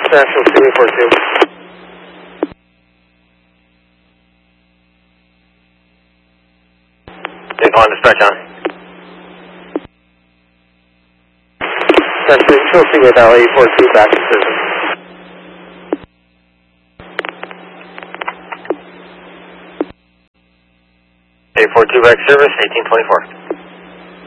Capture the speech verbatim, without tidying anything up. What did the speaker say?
National two eight four two. Take on dispatch on. National two eight Valley eight four two back to service. eight four two back service, eighteen twenty-four.